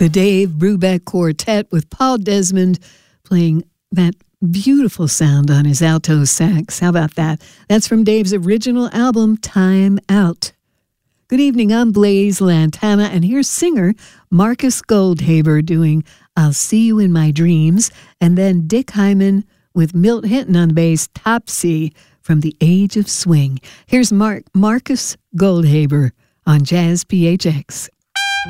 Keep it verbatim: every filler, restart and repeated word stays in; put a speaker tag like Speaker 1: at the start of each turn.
Speaker 1: The Dave Brubeck Quartet with Paul Desmond playing that beautiful sound on his alto sax. How about that? That's from Dave's original album, Time Out. Good evening, I'm Blaze Lantana, and here's singer Marcus Goldhaber doing I'll See You in My Dreams, and then Dick Hyman with Milt Hinton on bass, Topsy from The Age of Swing. Here's Mark Marcus Goldhaber on Jazz P H X.